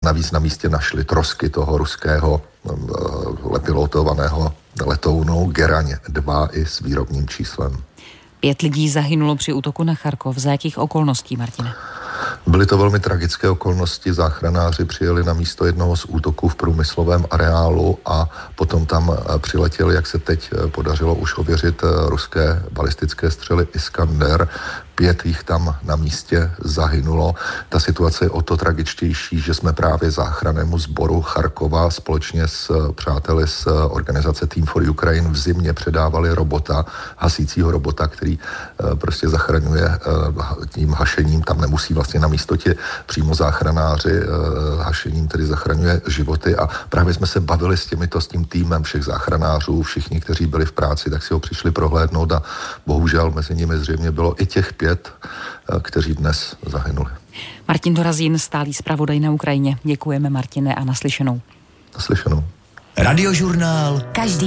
navíc na místě našli trosky toho ruského pilotovaného letounu Geraň 2 i s výrobním číslem. 5 lidí zahynulo při útoku na Charkov. Za jakých okolností, Martine? Byly to velmi tragické okolnosti. Záchranáři přijeli na místo jednoho z útoků v průmyslovém areálu a potom tam přiletěli, jak se teď podařilo už ověřit, ruské balistické střely Iskander. 5 jich tam na místě zahynulo. Ta situace je o to tragičtější, že jsme právě záchrannému sboru Charkova společně s přáteli z organizace Team for Ukraine v zimě předávali hasícího robota, který prostě zachraňuje tím hašením. Tam nemusí vlastně na místo přímo záchranáři hašením, tedy zachraňuje životy, a právě jsme se bavili s tím týmem všech záchranářů, všichni, kteří byli v práci, tak si ho přišli prohlédnout a bohužel mezi nimi zřejmě bylo i těch 5, kteří dnes zahynuli. Martin Dorazín, stálý zpravodaj na Ukrajině. Děkujeme, Martine, a naslyšenou. Naslyšenou. Radiožurnál. Každý